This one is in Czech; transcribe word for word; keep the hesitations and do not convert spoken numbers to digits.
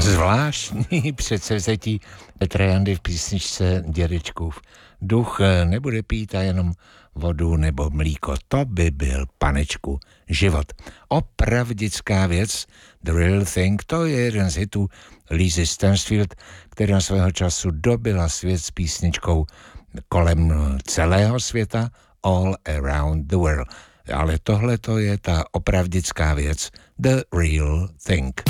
Zvláštní předsevzetí Petra Jandy v písničce Dědečkův duch nebude pít a jenom vodu nebo mlíko. To by byl, panečku, život. Opravdická věc, The Real Thing, to je jeden z hitů Lizzy Stansfield, která svého času dobila svět s písničkou kolem celého světa, All Around the World. Ale tohle to je ta opravdická věc, The Real Thing.